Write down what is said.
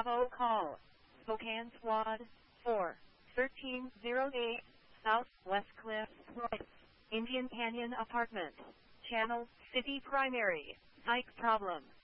Bravo call. Spokane Squad 4. 1308 South West Cliff Royce. Indian Canyon Apartment. Channel City Primary. Psych problem.